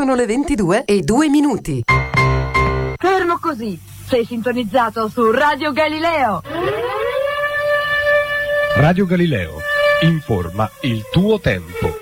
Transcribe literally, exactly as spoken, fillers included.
Sono le ventidue e due minuti. Fermo così, sei sintonizzato su Radio Galileo. Radio Galileo, informa il tuo tempo.